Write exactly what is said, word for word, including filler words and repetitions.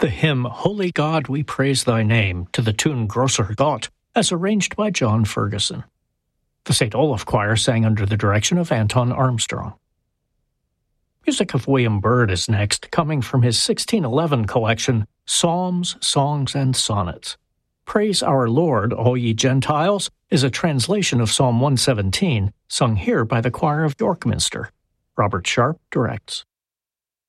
The hymn Holy God, We Praise Thy Name to the tune Grosser Gott, as arranged by John Ferguson. The Saint Olaf Choir sang under the direction of Anton Armstrong. Music of William Byrd is next, coming from his sixteen eleven collection, Psalms, Songs, and Sonnets. Praise Our Lord, All Ye Gentiles, is a translation of Psalm one seventeen, sung here by the choir of York Minster. Robert Sharp directs.